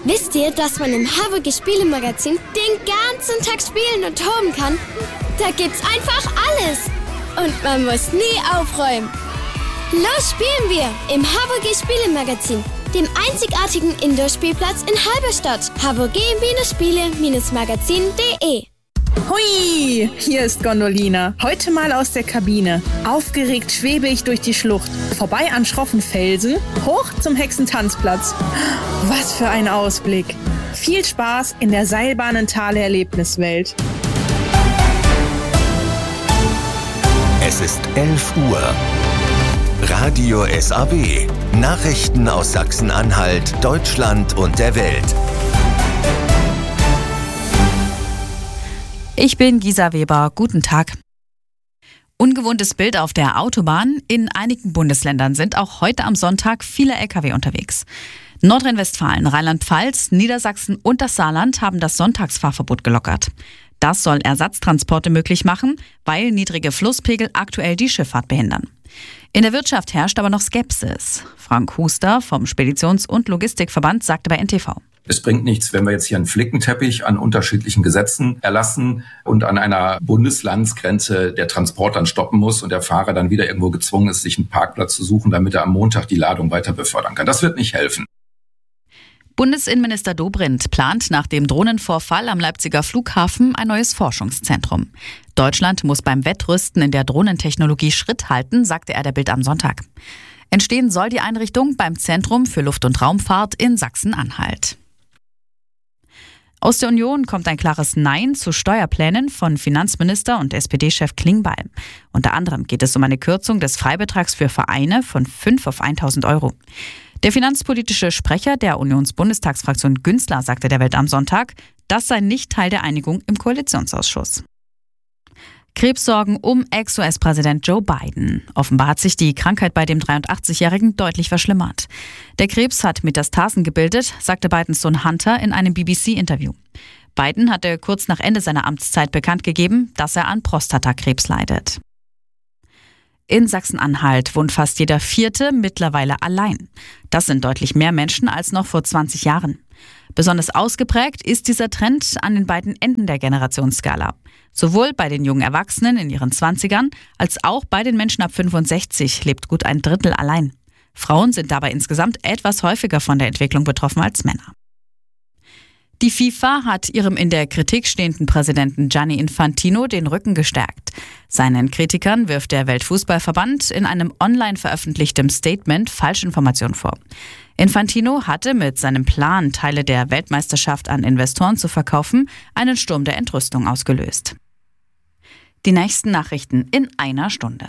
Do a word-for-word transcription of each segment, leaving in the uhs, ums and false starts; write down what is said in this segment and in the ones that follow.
Wisst ihr, dass man im Haverge Spielemagazin den ganzen Tag spielen und toben kann? Da gibt's einfach alles. Und man muss nie aufräumen. Los spielen wir im Haverge Spielemagazin, dem einzigartigen Indoor-Spielplatz in Halberstadt. haverge Spiele Magazin punkt de. Hui, hier ist Gondolina. Heute mal aus der Kabine. Aufgeregt schwebe ich durch die Schlucht. Vorbei an schroffen Felsen, hoch zum Hexentanzplatz. Was für ein Ausblick. Viel Spaß in der Seilbahnentale-Erlebniswelt. Es ist elf Uhr. Radio S A W. Nachrichten aus Sachsen-Anhalt, Deutschland und der Welt. Ich bin Gisa Weber. Guten Tag. Ungewohntes Bild auf der Autobahn. In einigen Bundesländern sind auch heute am Sonntag viele L K W unterwegs. Nordrhein-Westfalen, Rheinland-Pfalz, Niedersachsen und das Saarland haben das Sonntagsfahrverbot gelockert. Das soll Ersatztransporte möglich machen, weil niedrige Flusspegel aktuell die Schifffahrt behindern. In der Wirtschaft herrscht aber noch Skepsis. Frank Huster vom Speditions- und Logistikverband sagte bei N T V. Es bringt nichts, wenn wir jetzt hier einen Flickenteppich an unterschiedlichen Gesetzen erlassen und an einer Bundeslandsgrenze der Transport dann stoppen muss und der Fahrer dann wieder irgendwo gezwungen ist, sich einen Parkplatz zu suchen, damit er am Montag die Ladung weiter befördern kann. Das wird nicht helfen. Bundesinnenminister Dobrindt plant nach dem Drohnenvorfall am Leipziger Flughafen ein neues Forschungszentrum. Deutschland muss beim Wettrüsten in der Drohnentechnologie Schritt halten, sagte er der Bild am Sonntag. Entstehen soll die Einrichtung beim Zentrum für Luft- und Raumfahrt in Sachsen-Anhalt. Aus der Union kommt ein klares Nein zu Steuerplänen von Finanzminister und S P D-Chef Klingbeil. Unter anderem geht es um eine Kürzung des Freibetrags für Vereine von fünf auf tausend Euro. Der finanzpolitische Sprecher der Unionsbundestagsfraktion Günzler sagte der Welt am Sonntag, das sei nicht Teil der Einigung im Koalitionsausschuss. Krebssorgen um Ex-U S-Präsident Joe Biden. Offenbar hat sich die Krankheit bei dem dreiundachtzigjährigen deutlich verschlimmert. Der Krebs hat Metastasen gebildet, sagte Bidens Sohn Hunter in einem B B C-Interview. Biden hatte kurz nach Ende seiner Amtszeit bekannt gegeben, dass er an Prostatakrebs leidet. In Sachsen-Anhalt wohnt fast jeder Vierte mittlerweile allein. Das sind deutlich mehr Menschen als noch vor zwanzig Jahren. Besonders ausgeprägt ist dieser Trend an den beiden Enden der Generationsskala. Sowohl bei den jungen Erwachsenen in ihren Zwanzigern als auch bei den Menschen ab fünfundsechzig lebt gut ein Drittel allein. Frauen sind dabei insgesamt etwas häufiger von der Entwicklung betroffen als Männer. Die FIFA hat ihrem in der Kritik stehenden Präsidenten Gianni Infantino den Rücken gestärkt. Seinen Kritikern wirft der Weltfußballverband in einem online veröffentlichtem Statement Falschinformationen vor. Infantino hatte mit seinem Plan, Teile der Weltmeisterschaft an Investoren zu verkaufen, einen Sturm der Entrüstung ausgelöst. Die nächsten Nachrichten in einer Stunde.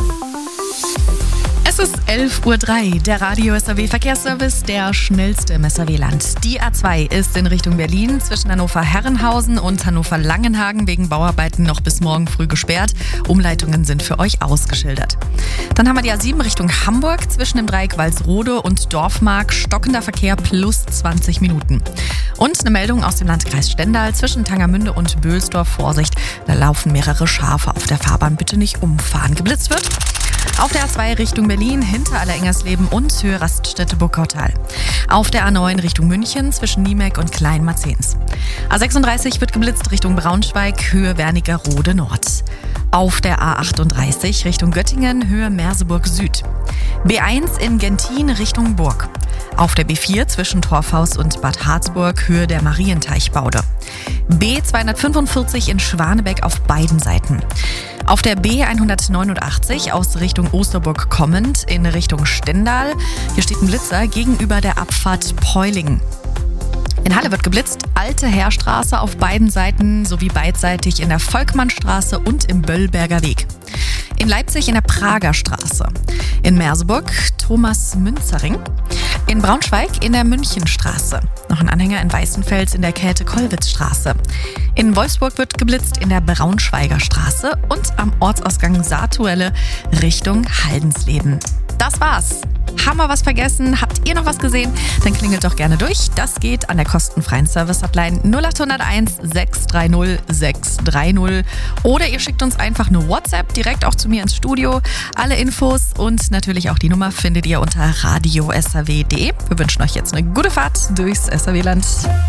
Es ist elf Uhr drei, der Radio S A W Verkehrsservice, der schnellste im S A W-Land. Die A zwei ist in Richtung Berlin zwischen Hannover-Herrenhausen und Hannover-Langenhagen wegen Bauarbeiten noch bis morgen früh gesperrt. Umleitungen sind für euch ausgeschildert. Dann haben wir die A sieben Richtung Hamburg zwischen dem Dreieck Walsrode und Dorfmark. Stockender Verkehr plus zwanzig Minuten. Und eine Meldung aus dem Landkreis Stendal zwischen Tangermünde und Böhlsdorf. Vorsicht, da laufen mehrere Schafe auf der Fahrbahn. Bitte nicht umfahren. Geblitzt wird auf der A zwei Richtung Berlin, hinter Allerengersleben und Höhe Raststätte Burgautal. Auf der A neun Richtung München zwischen Niemek und Kleinmarzens. A sechsunddreißig wird geblitzt Richtung Braunschweig, Höhe Wernigerode Nord. Auf der A achtunddreißig Richtung Göttingen, Höhe Merseburg Süd. B eins in Gentin Richtung Burg. Auf der B vier zwischen Torfhaus und Bad Harzburg, Höhe der Marienteichbaude. B zweihundertfünfundvierzig in Schwanebeck auf beiden Seiten. Auf der B hundertneunundachtzig aus Richtung Osterburg kommend in Richtung Stendal. Hier steht ein Blitzer gegenüber der Abfahrt Peulingen. In Halle wird geblitzt, Alte Heerstraße auf beiden Seiten sowie beidseitig in der Volkmannstraße und im Böllberger Weg. In Leipzig in der Prager Straße. In Merseburg Thomas-Münzering. In Braunschweig in der Münchenstraße. Noch ein Anhänger in Weißenfels in der Käthe-Kollwitz-Straße. In Wolfsburg wird geblitzt in der Braunschweiger Straße und am Ortsausgang Saartuelle Richtung Haldensleben. das war's. Haben wir was vergessen? Habt ihr noch was gesehen? Dann klingelt doch gerne durch. Das geht an der kostenfreien Service-Hotline null acht null eins sechs drei null sechs drei null. Oder ihr schickt uns einfach eine WhatsApp direkt auch zu mir ins Studio. Alle Infos und natürlich auch die Nummer findet ihr unter radio s a w punkt d e. Wir wünschen euch jetzt eine gute Fahrt durchs S A W-Land.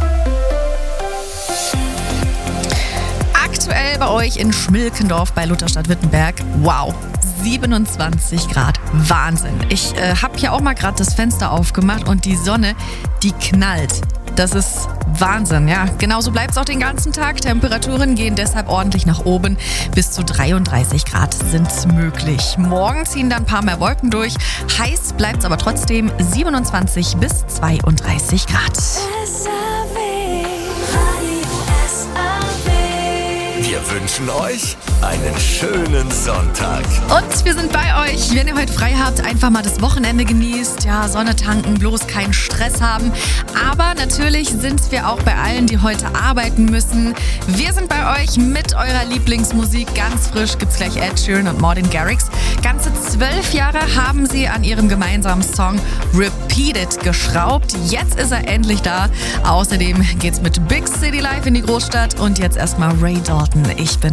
Aktuell bei euch in Schmilkendorf bei Lutherstadt-Wittenberg. Wow, siebenundzwanzig Grad. Wahnsinn. Ich äh, habe hier auch mal gerade das Fenster aufgemacht und die Sonne, die knallt. Das ist Wahnsinn, ja. Genauso bleibt es auch den ganzen Tag. Temperaturen gehen deshalb ordentlich nach oben. Bis zu dreiunddreißig Grad sind möglich. Morgen ziehen dann ein paar mehr Wolken durch. Heiß bleibt es aber trotzdem siebenundzwanzig bis zweiunddreißig Grad. Wir wünschen euch einen schönen Sonntag. Und wir sind bei euch. Wenn ihr heute frei habt, einfach mal das Wochenende genießt. Ja, Sonne tanken, bloß keinen Stress haben. Aber natürlich sind wir auch bei allen, die heute arbeiten müssen. Wir sind bei euch mit eurer Lieblingsmusik. Ganz frisch gibt's gleich Ed Sheeran und Martin Garrix. Ganze zwölf Jahre haben sie an ihrem gemeinsamen Song Repeat It geschraubt. Jetzt ist er endlich da. Außerdem geht's mit Big City Life in die Großstadt. Und jetzt erstmal Ray Dalton. Ich bin